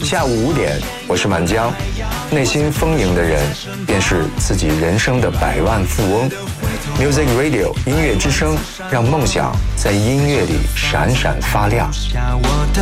下午5点，我是满江。内心丰盈的人，便是自己人生的百万富翁。Music Radio 音乐之声，让梦想在音乐里闪闪发亮。